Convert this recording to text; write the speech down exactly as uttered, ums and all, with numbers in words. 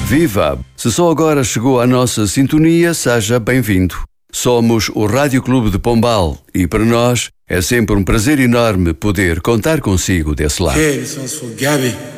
Viva! Se só agora chegou à nossa sintonia, seja bem-vindo. Somos o Rádio Clube de Pombal e para nós é sempre um prazer enorme poder contar consigo desse lado. Okay, this one's for Gabby.